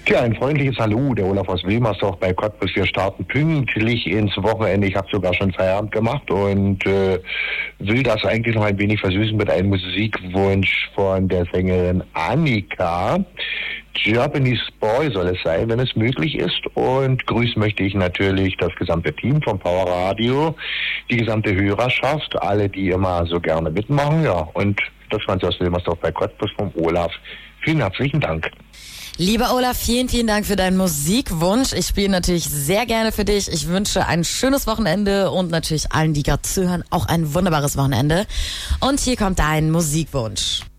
Ja, ein freundliches Hallo, der Olaf aus Wilmersdorf bei Cottbus. Wir starten pünktlich ins Wochenende. Ich habe sogar schon Feierabend gemacht und will das eigentlich noch ein wenig versüßen mit einem Musikwunsch von der Sängerin Annika. Japanese Boy soll es sein, wenn es möglich ist. Und grüßen möchte ich natürlich das gesamte Team vom Power Radio, die gesamte Hörerschaft, alle, die immer so gerne mitmachen. Ja, und das Ganze aus Wilmersdorf bei Cottbus vom Olaf. Vielen herzlichen Dank. Lieber Olaf, vielen, vielen Dank für deinen Musikwunsch. Ich spiele natürlich sehr gerne für dich. Ich wünsche ein schönes Wochenende und natürlich allen, die gerade zuhören, auch ein wunderbares Wochenende. Und hier kommt dein Musikwunsch.